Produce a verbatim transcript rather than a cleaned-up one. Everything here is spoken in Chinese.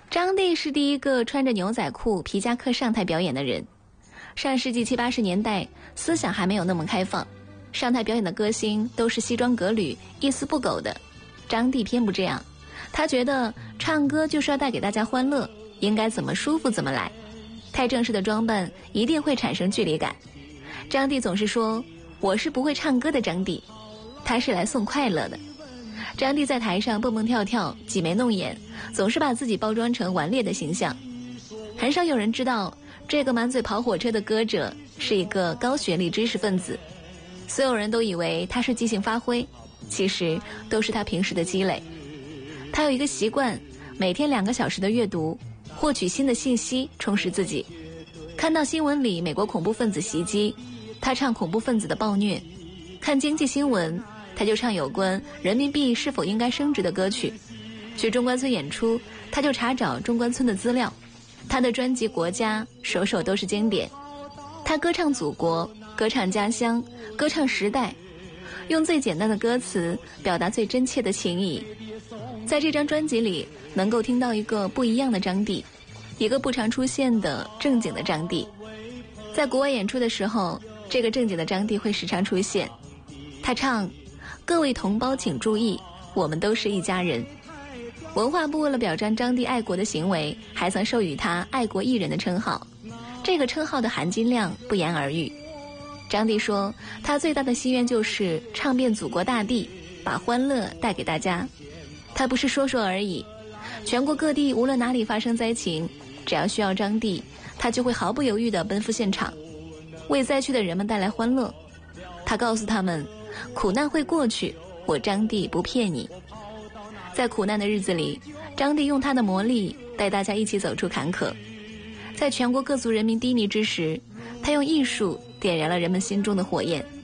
张帝是第一个穿着牛仔裤、皮夹克上台表演的人。上世纪七八十年代，思想还没有那么开放，上台表演的歌星都是西装革履、一丝不苟的。张帝偏不这样，他觉得唱歌就是要带给大家欢乐，应该怎么舒服怎么来。太正式的装扮一定会产生距离感。张帝总是说：“我是不会唱歌的张帝，他是来送快乐的。”张帝在台上蹦蹦跳跳、挤眉弄眼，总是把自己包装成顽劣的形象。很少有人知道，这个满嘴跑火车的歌者是一个高学历知识分子。所有人都以为他是即兴发挥，其实都是他平时的积累。他有一个习惯，每天两个小时的阅读，获取新的信息，充实自己。看到新闻里美国恐怖分子袭击，他唱恐怖分子的暴虐；看经济新闻，他就唱有关人民币是否应该升值的歌曲。去中关村演出，他就查找中关村的资料。他的专辑《国家》首首都是经典。他歌唱祖国，歌唱家乡，歌唱时代，用最简单的歌词表达最真切的情谊。在这张专辑里，能够听到一个不一样的张帝，一个不常出现的正经的张帝。在国外演出的时候，这个正经的张帝会时常出现。他唱：“各位同胞请注意，我们都是一家人。”文化部为了表彰张帝爱国的行为，还曾授予他爱国艺人的称号。这个称号的含金量不言而喻。张帝说，他最大的心愿就是唱遍祖国大地，把欢乐带给大家。他不是说说而已，全国各地无论哪里发生灾情，只要需要张帝，他就会毫不犹豫地奔赴现场，为灾区的人们带来欢乐。他告诉他们，苦难会过去，我张帝不骗你。在苦难的日子里，张帝用他的魔力带大家一起走出坎坷。在全国各族人民低迷之时，他用艺术点燃了人们心中的火焰。